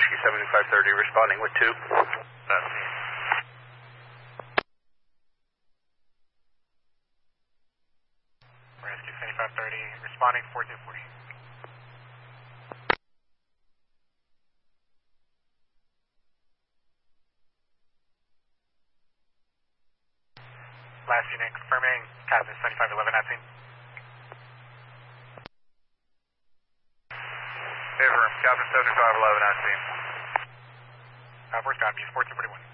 Rescue 7530 responding with 2. Rescue 7530 responding 4240. Last unit confirming Captain 7511 at scene. Affirm, Captain 7511 at scene. First copy, 1441.